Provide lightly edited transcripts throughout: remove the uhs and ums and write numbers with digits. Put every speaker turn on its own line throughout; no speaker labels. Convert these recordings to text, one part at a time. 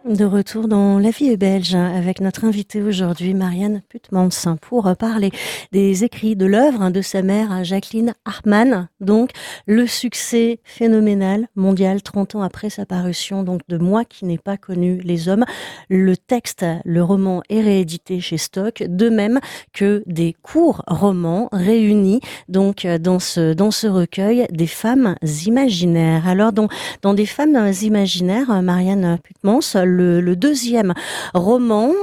De retour dans La vie est belge avec notre invitée aujourd'hui, Marianne Putmans, pour parler des écrits de l'œuvre de sa mère, Jacqueline Hartmann. Donc, le succès phénoménal mondial 30 ans après sa parution, donc de Moi qui n'ai pas connu les hommes. Le texte, le roman est réédité chez Stock, de même que des courts romans réunis donc dans ce recueil des femmes imaginaires. Alors, dans Des femmes imaginaires, Marianne Putmans, le deuxième roman,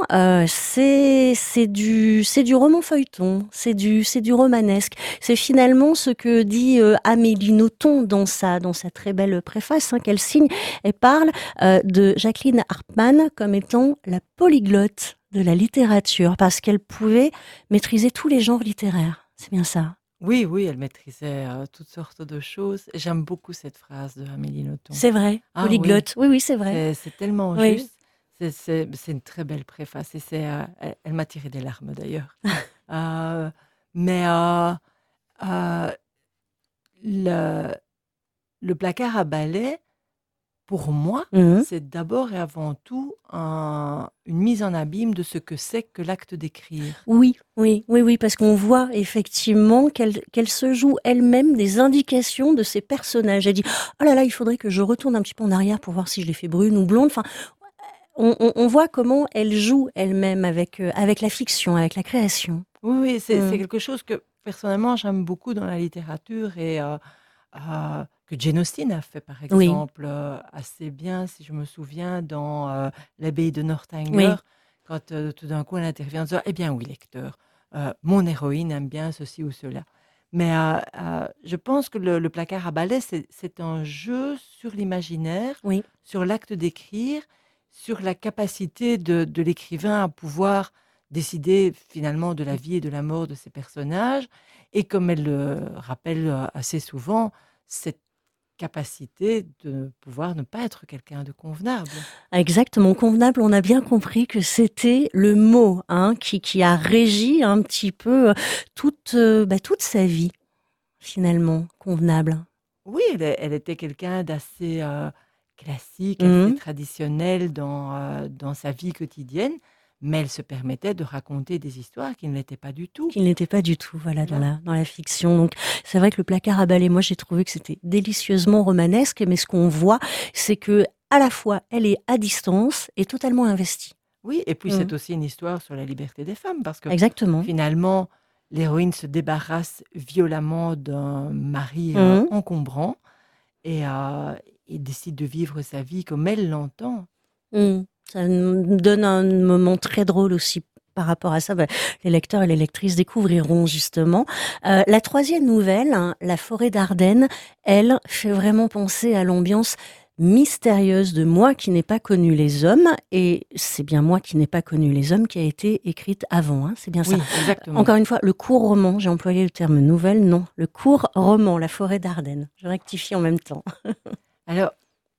c'est du roman feuilleton, c'est du romanesque. C'est finalement ce que dit Amélie Nothomb dans sa très belle préface qu'elle signe. Elle parle de Jacqueline Hartmann comme étant la polyglotte de la littérature, parce qu'elle pouvait maîtriser tous les genres littéraires. C'est bien ça.
Oui, oui, elle maîtrisait toutes sortes de choses. J'aime beaucoup cette phrase de Amélie Nothomb.
C'est vrai,
Ah oui,
polyglotte. Oui, oui, c'est vrai.
c'est tellement
Oui.
juste. C'est une très belle préface et elle m'a tiré des larmes d'ailleurs. Euh, mais euh, le, le placard à balai, pour moi,
Mhm.
c'est d'abord et avant tout une mise en abîme de ce que c'est que l'acte d'écrire.
Oui, oui, oui, oui, parce qu'on voit effectivement qu'elle se joue elle-même des indications de ses personnages. Elle dit: oh là là, il faudrait que je retourne un petit peu en arrière pour voir si je l'ai fait brune ou blonde. Enfin, on voit comment elle joue elle-même avec la fiction, avec la création.
Oui, oui, c'est
Mm.
quelque chose que personnellement j'aime beaucoup dans la littérature et que Jane Austen a fait par
Oui,
exemple assez bien, si je me souviens, dans l'abbaye de Northanger,
oui,
quand tout d'un coup elle intervient en disant: Eh bien oui, lecteur, mon héroïne aime bien ceci ou cela. Mais je pense que le placard à balai, c'est un jeu sur l'imaginaire,
oui.
sur l'acte d'écrire, sur la capacité de l'écrivain à pouvoir décider finalement de la vie et de la mort de ses personnages, et comme elle le rappelle assez souvent, cette capacité de pouvoir ne pas être quelqu'un de convenable.
Exactement, convenable, on a bien compris que c'était le mot qui a régi un petit peu toute sa vie, finalement, convenable.
Oui, elle était quelqu'un d'assez classique, assez
Mhm.
traditionnel dans sa vie quotidienne, mais elle se permettait de raconter des histoires qui ne l'étaient pas du tout.
Qu'il n'était pas du tout, voilà, dans
Voilà.
la fiction. Donc, c'est vrai que Le placard à balai, moi, j'ai trouvé que c'était délicieusement romanesque, mais ce qu'on voit, c'est que, à la fois, elle est à distance et totalement investie.
Oui, et puis
Mm.
c'est aussi une histoire sur la liberté des femmes, parce que
Exactement.
finalement, l'héroïne se débarrasse violemment d'un mari
Mm.
encombrant et, et décide de vivre sa vie comme elle l'entend.
Mm. Ça nous donne un moment très drôle aussi par rapport à ça. Bah, les lecteurs et les lectrices découvriront justement. La troisième nouvelle, La forêt d'Ardenne, elle fait vraiment penser à l'ambiance mystérieuse de Moi qui n'ai pas connu les hommes. Et c'est bien Moi qui n'ai pas connu les hommes qui a été écrite avant. C'est bien ça.
Oui, exactement.
Encore une fois, le court roman, j'ai employé le terme nouvelle, non. Le court roman, La forêt d'Ardenne. Je rectifie en même temps.
Alors,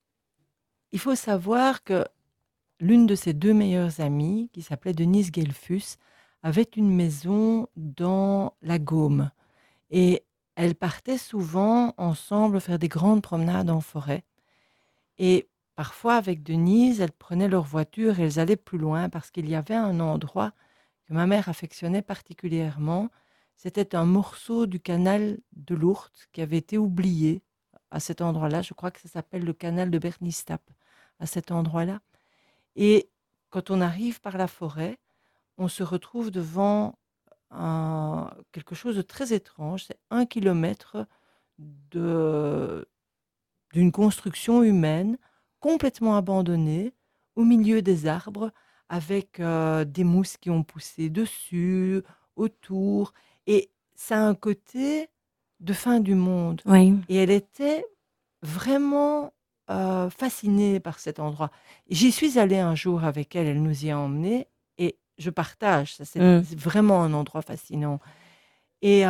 il faut savoir que l'une de ses deux meilleures amies, qui s'appelait Denise Guelfus, avait une maison dans la Gaume. Et elles partaient souvent ensemble faire des grandes promenades en forêt. Et parfois, avec Denise, elles prenaient leur voiture et elles allaient plus loin parce qu'il y avait un endroit que ma mère affectionnait particulièrement. C'était un morceau du canal de l'Ourthe qui avait été oublié à cet endroit-là. Je crois que ça s'appelle le canal de Bernistap, à cet endroit-là. Et quand on arrive par la forêt, on se retrouve devant quelque chose de très étrange. C'est 1 kilomètre de, d'une construction humaine complètement abandonnée au milieu des arbres avec des mousses qui ont poussé dessus, autour. Et ça a un côté de fin du monde.
Oui.
Et elle était vraiment fascinée par cet endroit. J'y suis allée un jour avec elle, elle nous y a emmenés et je partage.
Mm.
C'est vraiment un endroit fascinant. Et,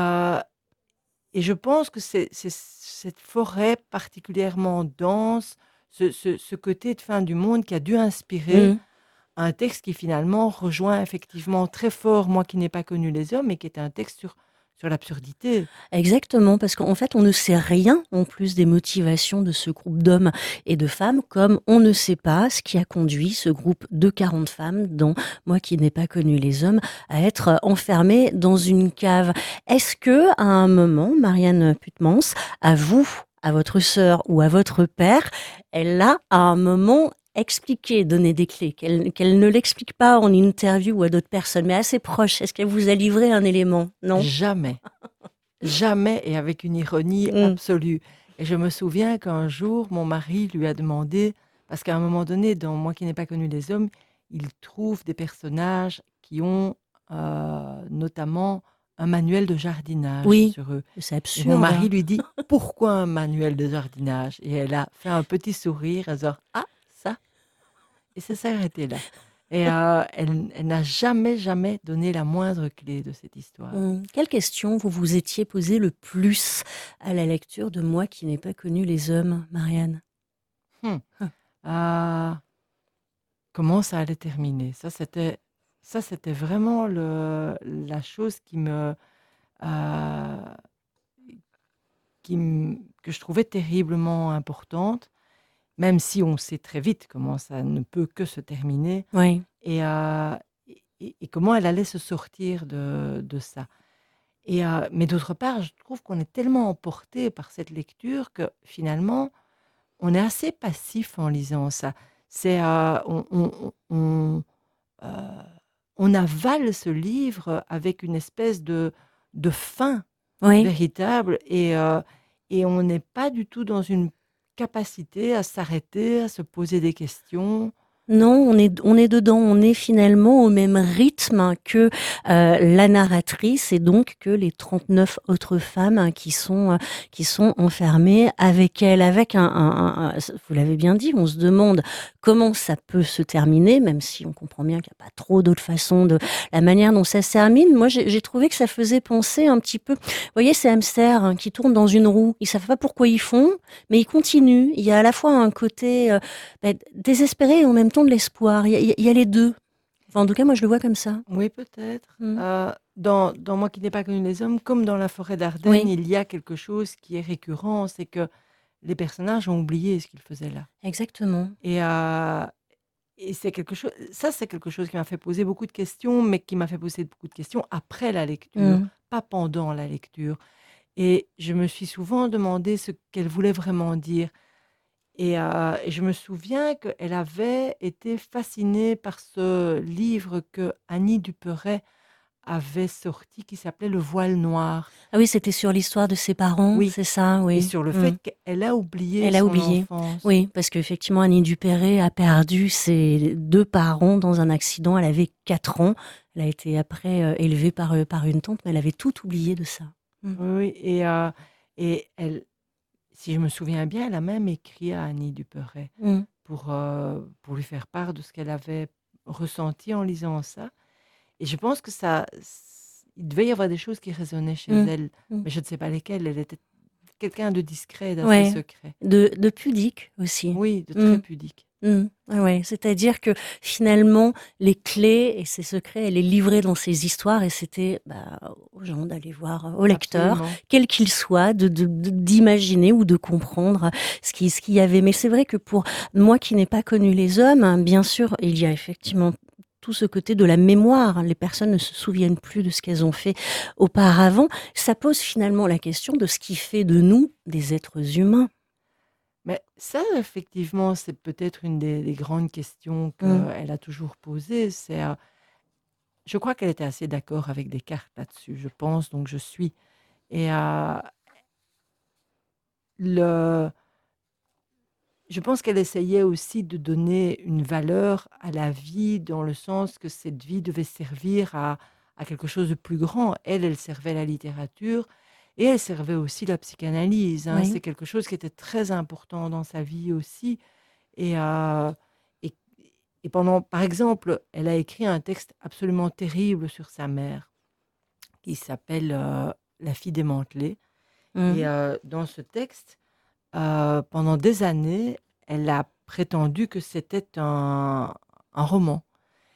et je pense que c'est cette forêt particulièrement dense, ce côté de fin du monde qui a dû inspirer
Mm.
un texte qui finalement rejoint effectivement très fort Moi qui n'ai pas connu les hommes, et qui est un texte sur l'absurdité.
Exactement, parce qu'en fait, on ne sait rien en plus des motivations de ce groupe d'hommes et de femmes, comme on ne sait pas ce qui a conduit ce groupe de 40 femmes, dont moi qui n'ai pas connu les hommes, à être enfermées dans une cave. Est-ce que, à un moment, Marianne Putmans, à vous, à votre sœur ou à votre père, elle a, à un moment, expliqué, donné des clés, qu'elle ne l'explique pas en interview ou à d'autres personnes, mais assez proche? Est-ce qu'elle vous a livré un élément? Non?
Jamais, jamais, et avec une ironie
Mm.
absolue. Et je me souviens qu'un jour, mon mari lui a demandé, parce qu'à un moment donné, dans Moi qui n'ai pas connu les hommes, il trouve des personnages qui ont notamment un manuel de jardinage
Oui,
sur eux.
c'est
Et mon
absurde,
mari
hein.
lui dit, pourquoi un manuel de jardinage? Et elle a fait un petit sourire, elle dit, ah, ça, et ça s'est arrêté là. Et elle n'a jamais, jamais donné la moindre clé de cette histoire.
Quelle question vous vous étiez posée le plus à la lecture de Moi qui n'ai pas connu les hommes, Marianne?
Hmm.
Hein.
Comment ça allait terminer? Ça, c'était vraiment la chose euh, que je trouvais terriblement importante, même si on sait très vite comment ça ne peut que se terminer,
Oui.
et, euh, et comment elle allait se sortir de ça. Mais d'autre part, je trouve qu'on est tellement emporté par cette lecture que finalement, on est assez passif en lisant ça. Euh, on avale ce livre avec une espèce de faim
Oui.
véritable, et on n'est pas du tout dans une capacité à s'arrêter, à se poser des questions.
Non, on est dedans, on est finalement au même rythme que la narratrice et donc que les 39 autres femmes qui sont enfermées avec elle, avec vous l'avez bien dit, on se demande comment ça peut se terminer, même si on comprend bien qu'il n'y a pas trop d'autres façons de la manière dont ça se termine. Moi, j'ai trouvé que ça faisait penser un petit peu, vous voyez, ces hamsters qui tournent dans une roue, ils savent pas pourquoi ils font, mais ils continuent. Il y a à la fois un côté désespéré et en même temps de l'espoir. Il y a les deux. Enfin, en tout cas, moi, je le vois comme ça.
Oui, peut-être.
Mm.
Dans Moi qui n'ai pas connu les hommes, comme dans La forêt d'Ardenne,
Oui,
il y a quelque chose qui est récurrent, c'est que les personnages ont oublié ce qu'ils faisaient là.
exactement.
Et c'est quelque chose, ça c'est quelque chose qui m'a fait poser beaucoup de questions, mais qui m'a fait poser beaucoup de questions après la lecture,
Mm.
pas pendant la lecture. Et je me suis souvent demandé ce qu'elle voulait vraiment dire. Et je me souviens qu'elle avait été fascinée par ce livre que Annie Duperet avait sorti, qui s'appelait Le voile noir.
Ah oui, c'était sur l'histoire de ses parents,
Oui,
c'est ça,
et
oui.
sur le
Mm.
fait qu'elle a oublié
Elle a
son
oublié.
enfance.
Oui, parce qu'effectivement, Annie Dupéré a perdu ses deux parents dans un accident. Elle avait 4 ans. Elle a été après élevée par une tante, mais elle avait tout oublié de ça. Mm.
Oui, oui, et elle, si je me souviens bien, elle a même écrit à Annie Duperet
Mm.
pour lui faire part de ce qu'elle avait ressenti en lisant ça. Et je pense que il devait y avoir des choses qui résonnaient chez
Mm.
elle,
Mm.
mais je ne sais pas lesquelles. Elle était quelqu'un de discret, d'assez
Ouais,
secret.
de pudique aussi.
Oui, de
Mm.
très pudique.
Ah ouais, c'est-à-dire que finalement, les clés et ses secrets, elle les livrait dans ses histoires et c'était aux gens d'aller voir, aux lecteurs,
Absolument.
quel qu'il soit, d'imaginer ou de comprendre ce qu'il y avait. Mais c'est vrai que pour moi qui n'ai pas connu les hommes, hein, bien sûr, il y a effectivement tout ce côté de la mémoire. Les personnes ne se souviennent plus de ce qu'elles ont fait auparavant. Ça pose finalement la question de ce qui fait de nous des êtres humains.
Mais ça, effectivement, c'est peut-être une des grandes questions
Mm.
qu'elle a toujours posées. Je crois qu'elle était assez d'accord avec Descartes là-dessus, je pense, donc je suis. Et le, je pense qu'elle essayait aussi de donner une valeur à la vie, dans le sens que cette vie devait servir à quelque chose de plus grand. Elle servait la littérature et elle servait aussi la psychanalyse, hein.
Oui.
C'est quelque chose qui était très important dans sa vie aussi. Et, et, et par exemple, elle a écrit un texte absolument terrible sur sa mère, qui s'appelle La fille démantelée. Et
Mm.
dans ce texte, pendant des années, elle a prétendu que c'était un roman.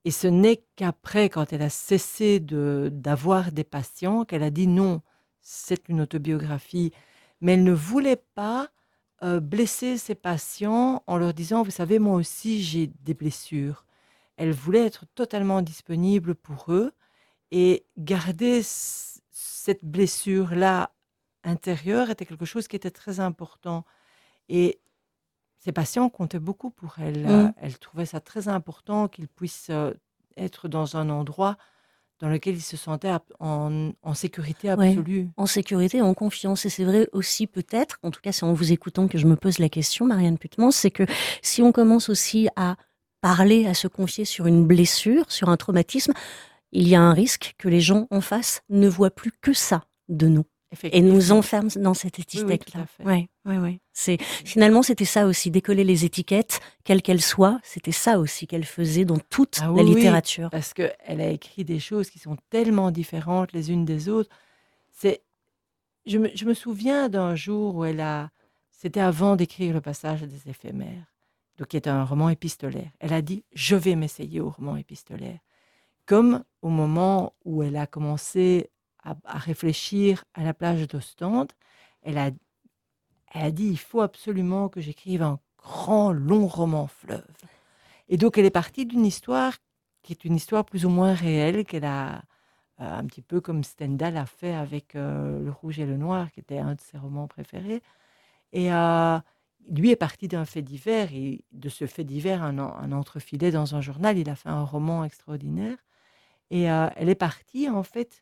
Et ce n'est qu'après, quand elle a cessé d'avoir des patients, qu'elle a dit non, c'est une autobiographie. Mais elle ne voulait pas blesser ses patients en leur disant, vous savez, moi aussi j'ai des blessures. Elle voulait être totalement disponible pour eux et garder cette blessure-là intérieure était quelque chose qui était très important. Et ses patients comptaient beaucoup pour elle.
Mmh.
Elle trouvait ça très important qu'ils puissent être dans un endroit dans lequel ils se sentaient en sécurité
Ouais,
absolue.
en sécurité, en confiance. Et c'est vrai aussi peut-être, en tout cas c'est en vous écoutant que je me pose la question, Marianne Putman, c'est que si on commence aussi à parler, à se confier sur une blessure, sur un traumatisme, il y a un risque que les gens en face ne voient plus que ça de nous et nous
Effectivement.
enferment dans cette
Oui, oui, tout
étiquette-là.
à fait.
Ouais, ouais, ouais. Finalement, c'était ça aussi, décoller les étiquettes, quelles qu'elles soient, c'était ça aussi qu'elle faisait dans toute
Ah
la
oui, oui,
littérature.
parce qu'elle a écrit des choses qui sont tellement différentes les unes des autres. C'est, je me souviens d'un jour où c'était avant d'écrire Le Passage des éphémères, donc qui est un roman épistolaire. Elle a dit, je vais m'essayer au roman épistolaire. Comme au moment où elle a commencé à réfléchir à la plage d'Ostende, elle a, elle a dit, il faut absolument que j'écrive un grand, long roman fleuve. Et donc, elle est partie d'une histoire qui est une histoire plus ou moins réelle, qu'elle a un petit peu comme Stendhal a fait avec Le Rouge et le Noir, qui était un de ses romans préférés. Et lui est parti d'un fait divers, et de ce fait divers, un entrefilet dans un journal, il a fait un roman extraordinaire. Et elle est partie, en fait,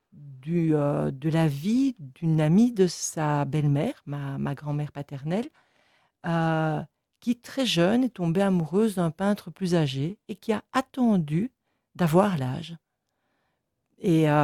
de la vie d'une amie de sa belle-mère, ma grand-mère paternelle, euh, qui, très jeune, est tombée amoureuse d'un peintre plus âgé et qui a attendu d'avoir l'âge. Et